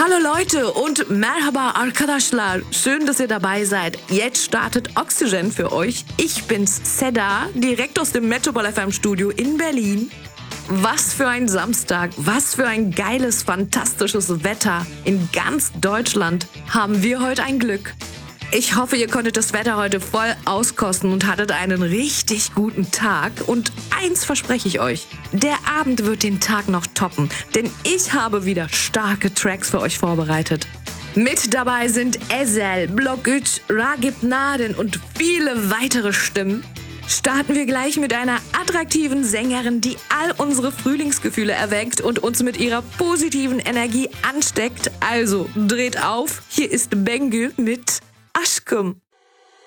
Hallo Leute und Merhaba arkadaşlar. Schön, dass ihr dabei seid. Jetzt startet Oxygen für euch. Ich bin's, Seda, direkt aus dem Metropol FM Studio in Berlin. Was für ein Samstag, was für ein geiles, fantastisches Wetter. In ganz Deutschland haben wir heute ein Glück. Ich hoffe, ihr konntet das Wetter heute voll auskosten und hattet einen richtig guten Tag. Und eins verspreche ich euch, der Abend wird den Tag noch toppen, denn ich habe wieder starke Tracks für euch vorbereitet. Mit dabei sind Ezel, Blok 3, Ragip Naden und viele weitere Stimmen. Starten wir gleich mit einer attraktiven Sängerin, die all unsere Frühlingsgefühle erweckt und uns mit ihrer positiven Energie ansteckt. Also dreht auf, hier ist Bengü mit Aşkım.